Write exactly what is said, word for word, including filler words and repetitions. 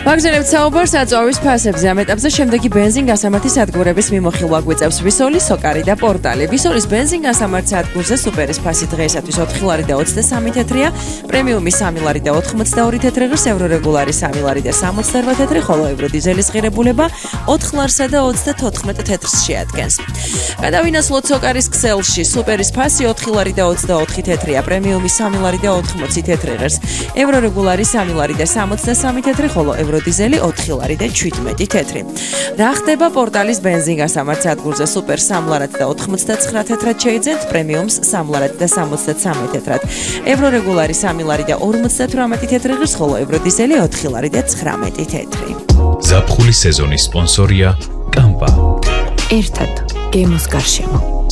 ვაგრძელებთ საუბარს აწვავის ფასებზე. ამ ეტაპზე შემდეგი ბენზინ-გასამართი სადგურების მიმოხილვა გვიწევს ვისოლი, სოკარი და პორტალი. ვისოლის ბენზინ-გასამართ სადგურზე სუპერის ფასი დღეისათვის ოთხი ლარი და ოცდასამი თეთრია, პრემიუმი სამი ლარი და ოთხმოცდაორი თეთრი ღირს, ევრორეგულარი სამი ლარი და სამოცდაორ თეთრი, ხოლო ევროდიზელის ღირებულება ოთხ ლარსა და ოცდათოთხმეტ თეთრს შეადგენს. გადავინაცვლოთ სოკარის ქსელში, სუპერის ფასი ოთხი ლარი და ოცდაოთხი თეთრია, პრემიუმი სამი ლარი და ოთხმოცი თეთრი ღირს, ევრორეგულარი სამი ლარი და სამოცდასამი თეთრი, ხოლო ევროდიზელი ოთხი ლარი და შვიდმეტი თეთრი. რა ხდება პორტალის ბენზინ-გასამართ სადგურზე? სუპერ სამი ლარი და ოთხმოცდაცხრა თეთრად შეიძენთ, პრემიუმს სამი ლარი და სამოცდასამი თეთრად, ევრორეგულარი სამი ლარი და ორმოცდათვრამეტი თეთრი ღირს, ხოლო ევროდიზელი ოთხი ლარი და ცხრამეტი თეთრი. ზაფხულის სეზონის სპონსორია კამპა. ერთად გემოს გარშემო.